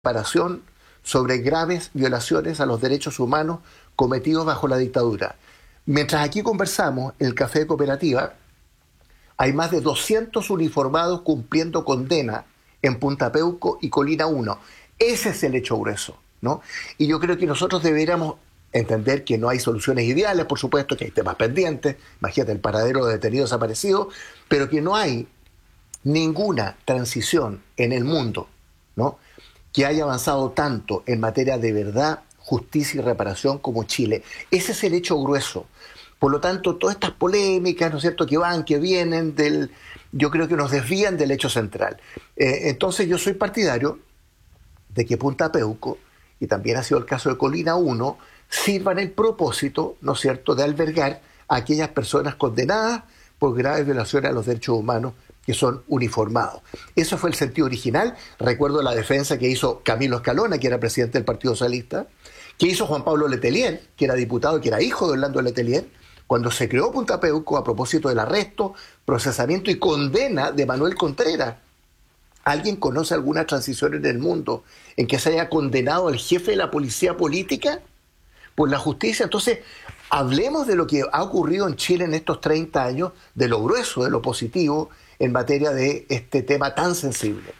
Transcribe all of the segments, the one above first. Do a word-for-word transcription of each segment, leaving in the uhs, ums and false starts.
reparación sobre graves violaciones a los derechos humanos cometidos bajo la dictadura. Mientras aquí conversamos, en el Café de Cooperativa, hay más de doscientos uniformados cumpliendo condena en Punta Peuco y Colina uno. Ese es el hecho grueso, ¿no? Y yo creo que nosotros deberíamos entender que no hay soluciones ideales, por supuesto, que hay temas pendientes, imagínate el paradero de detenidos desaparecidos, pero que no hay ninguna transición en el mundo, ¿no?, que haya avanzado tanto en materia de verdad, justicia y reparación como Chile. Ese es el hecho grueso. Por lo tanto, todas estas polémicas, ¿no es cierto?, que van, que vienen, del, yo creo que nos desvían del hecho central. Eh, entonces yo soy partidario de que Punta Peuco, y también ha sido el caso de Colina uno, sirvan el propósito, ¿no es cierto?, de albergar a aquellas personas condenadas por graves violaciones a los derechos humanos que son uniformados. Eso fue el sentido original. Recuerdo la defensa que hizo Camilo Escalona, que era presidente del Partido Socialista, que hizo Juan Pablo Letelier, que era diputado y que era hijo de Orlando Letelier, cuando se creó Punta Peuco a propósito del arresto, procesamiento y condena de Manuel Contreras. ¿Alguien conoce alguna transición en el mundo en que se haya condenado al jefe de la policía política por la justicia? Entonces, hablemos de lo que ha ocurrido en Chile en estos treinta años, de lo grueso, de lo positivo, en materia de este tema tan sensible.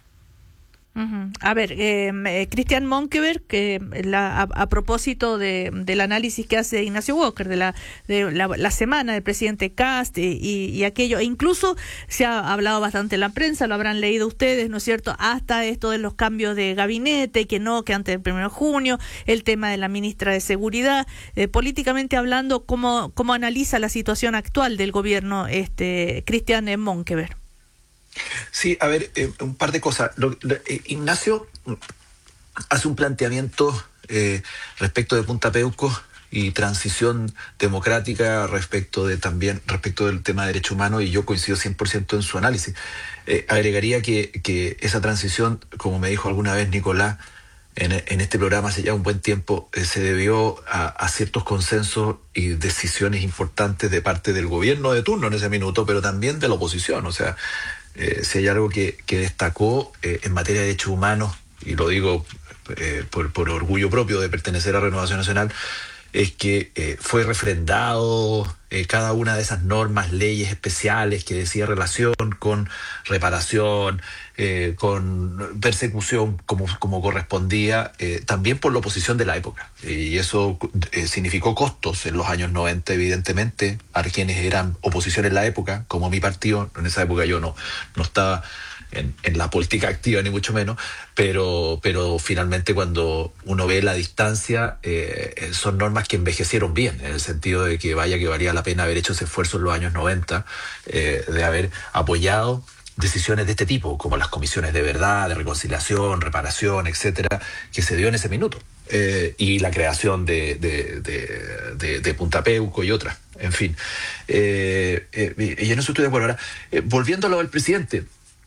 Uh-huh. A ver, eh, Christian Monkeberg, que la, a, a propósito de, del análisis que hace Ignacio Walker de la de la, la semana del presidente Kast y, y, y aquello, e incluso se ha hablado bastante en la prensa, lo habrán leído ustedes, ¿no es cierto?, hasta esto de los cambios de gabinete, que no, que antes del primero de junio, el tema de la ministra de Seguridad, eh, políticamente hablando, ¿cómo, cómo analiza la situación actual del gobierno este Christian Monkeberg? Sí, a ver, eh, un par de cosas. Lo, lo, eh, Ignacio hace un planteamiento eh, respecto de Punta Peuco y transición democrática respecto de también respecto del tema de derechos humanos, y yo coincido cien por ciento en su análisis. Eh, agregaría que, que esa transición, como me dijo alguna vez Nicolás en, en este programa hace ya un buen tiempo, eh, se debió a, a ciertos consensos y decisiones importantes de parte del gobierno de turno en ese minuto, pero también de la oposición. O sea, Eh, si hay algo que, que destacó eh, en materia de derechos humanos, y lo digo eh, por, por orgullo propio de pertenecer a Renovación Nacional, es que eh, fue refrendado eh, cada una de esas normas, leyes especiales que decía relación con reparación, eh, con persecución como, como correspondía, eh, también por la oposición de la época. Y eso eh, significó costos en los años noventa, evidentemente, a quienes eran oposición en la época, como mi partido. En esa época yo no, no estaba En, en la política activa, ni mucho menos, pero, pero finalmente cuando uno ve la distancia, eh, son normas que envejecieron bien, en el sentido de que vaya que valía la pena haber hecho ese esfuerzo en los años noventa, eh, de haber apoyado decisiones de este tipo, como las comisiones de verdad, de reconciliación, reparación, etcétera, que se dio en ese minuto, eh, y la creación de, de, de, de, de Punta Peuco y otras, en fin. Eh, eh, y en eso estoy de acuerdo. Ahora, eh, volviendo a lo del presidente,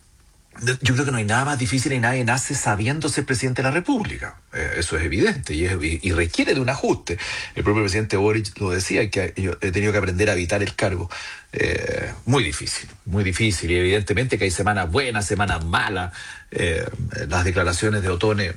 yo creo que no hay nada más difícil y nadie nace sabiendo ser presidente de la República. Eh, eso es evidente y, es, y, y requiere de un ajuste. El propio presidente Boric lo decía, que yo he tenido que aprender a evitar el cargo. Eh, muy difícil, muy difícil. Y evidentemente que hay semanas buenas, semanas malas. Eh, las declaraciones de Othone,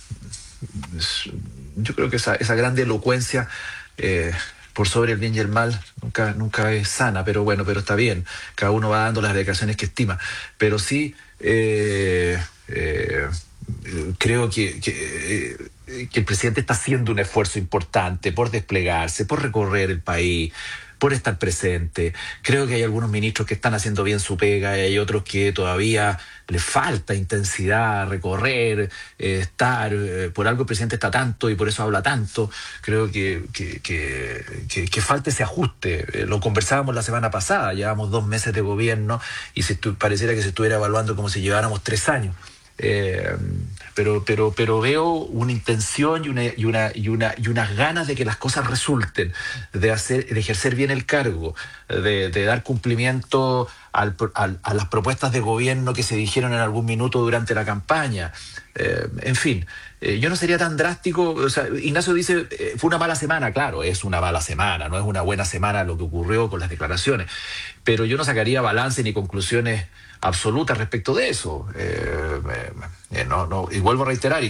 yo creo que esa, esa grande elocuencia, eh, por sobre el bien y el mal, nunca, nunca es sana, pero bueno, pero está bien. Cada uno va dando las declaraciones que estima. Pero sí, eh, eh, creo que, que, eh, que el presidente está haciendo un esfuerzo importante por desplegarse, por recorrer el país, por estar presente. Creo que hay algunos ministros que están haciendo bien su pega y hay otros que todavía les falta intensidad, recorrer, eh, estar. Eh, por algo el presidente está tanto y por eso habla tanto. Creo que, que, que, que, que falta ese ajuste. Eh, lo conversábamos la semana pasada, llevamos dos meses de gobierno y se estu- pareciera que se estuviera evaluando como si lleváramos tres años. Eh, pero, pero, pero veo una intención y, una, y, una, y, una, y unas ganas de que las cosas resulten, de, hacer, de ejercer bien el cargo, de, de dar cumplimiento al, al, a las propuestas de gobierno que se dijeron en algún minuto durante la campaña. Eh, en fin, eh, yo no sería tan drástico. O sea, Ignacio dice, eh, fue una mala semana. Claro, es una mala semana, no es una buena semana lo que ocurrió con las declaraciones, pero yo no sacaría balance ni conclusiones absolutas respecto de eso. Eh, eh, no, no, y vuelvo a reiterar,